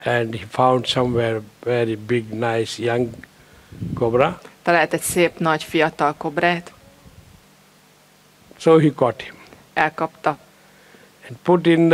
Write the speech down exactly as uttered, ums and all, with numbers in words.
and he found somewhere very big, nice young cobra. Talált egy szép nagy fiatal kobrát, So he caught him elkapta, and put in